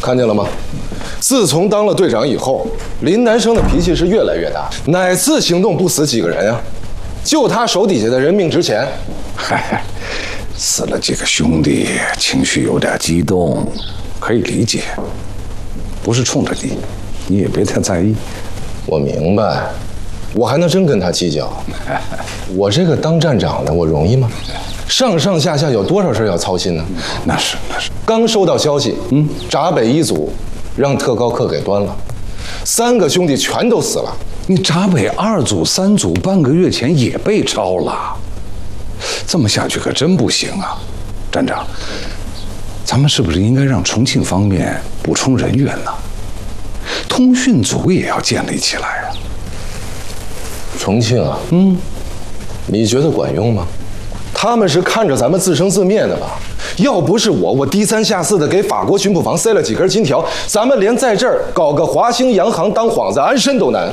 看见了吗？自从当了队长以后，林南生的脾气是越来越大。哪次行动不死几个人啊？就他手底下的人命值钱。 嗨，死了几个兄弟，情绪有点激动，可以理解。不是冲着你，你也别太在意。 我明白，我还能真跟他计较？我这个当站长的，我容易吗？上上下下有多少事要操心呢？ 那是。 刚收到消息，闸北一组让特高课给端了，3个兄弟全都死了。 你闸北2组、3组半个月前也被抄了，这么下去可真不行啊！站长，咱们是不是应该让重庆方面补充人员呢？通讯组也要建立起来啊！ 重庆啊，你觉得管用吗？他们是看着咱们自生自灭的吧？要不是我低三下四的给法国巡捕房塞了几根金条，咱们连在这儿搞个华兴洋行当幌子安身都难。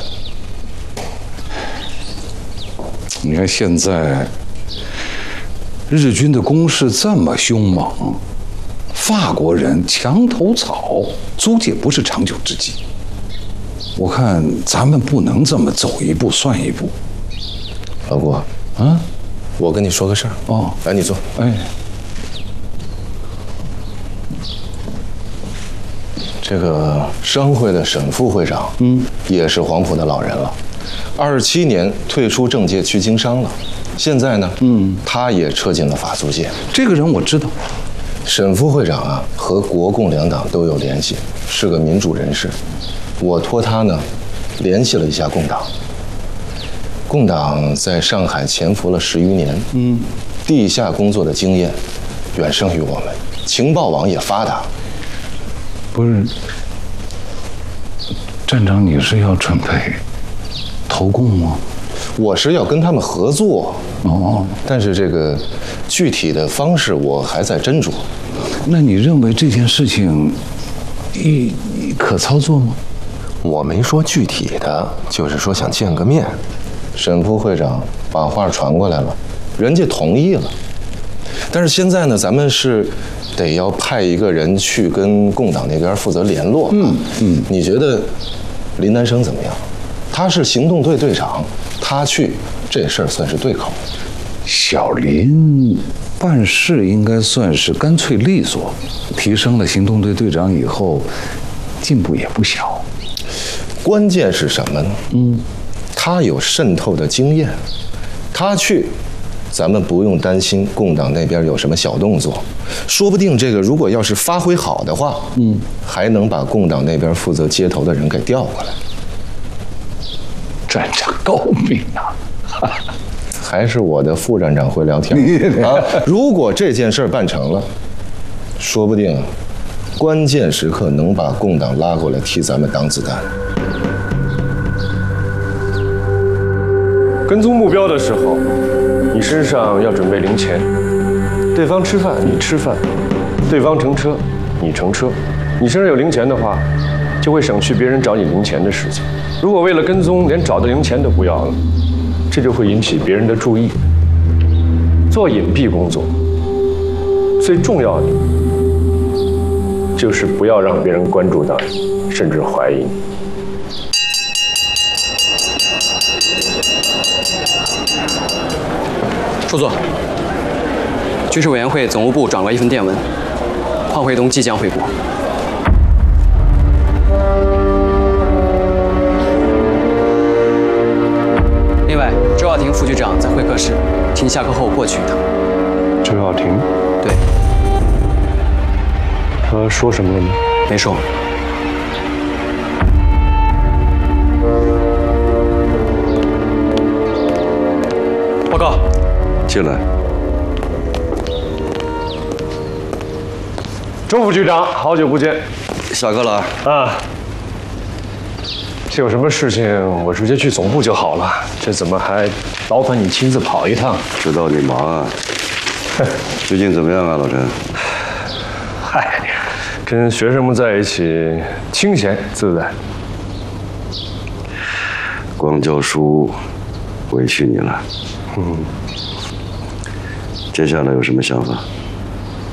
你看现在日军的攻势这么凶猛，法国人墙头草，租界不是长久之计。我看咱们不能这么走一步算一步。 老郭，我跟你说个事儿。哦，来，你坐。 哎， 这个商会的沈副会长，也是黄埔的老人了，27年退出政界去经商了，现在呢，他也撤进了法租界。 这个人我知道。 沈副会长啊，和国共两党都有联系，是个民主人士。我托他呢，联系了一下共党。共党在上海潜伏了10余年，地下工作的经验远胜于我们，情报网也发达。 不是，站长，你是要准备投共吗？ 我是要跟他们合作。但是这个具体的方式我还在斟酌。 那你认为这件事情可操作吗？ 我没说具体的，就是说想见个面。沈副会长把话传过来了，人家同意了。但是现在呢，咱们是得要派一个人去跟共党那边负责联络。你觉得林南生怎么样？他是行动队队长，他去这事儿算是对口。 小林办事应该算是干脆利索，提升了行动队队长以后，进步也不小。 关键是什么呢？他有渗透的经验，他去，咱们不用担心共党那边有什么小动作，说不定这个如果要是发挥好的话，还能把共党那边负责接头的人给调过来。 站长高明啊！ 还是我的副站长会聊天啊！如果这件事办成了，说不定关键时刻能把共党拉过来替咱们挡子弹。 跟踪目标的时候，你身上要准备零钱。对方吃饭，你吃饭；对方乘车，你乘车。你身上有零钱的话，就会省去别人找你零钱的事情。如果为了跟踪连找的零钱都不要了，这就会引起别人的注意。做隐蔽工作，最重要的就是不要让别人关注到你，甚至怀疑你。 副座，军事委员会总务部转过一份电文，邝惠东即将回国。另外，周耀庭副局长在会客室，请下课后过去一趟。 周耀庭？ 对。 他说什么了吗？ 没说。报告。 进来。 周副局长，好久不见。 下课了啊。这有什么事情，我直接去总部就好了。这怎么还劳烦你亲自跑一趟？ 知道你忙啊。最近怎么样啊，老陈？ 嗨，跟学生们在一起，清闲自在。 光教书，委屈你了。接下来有什么想法？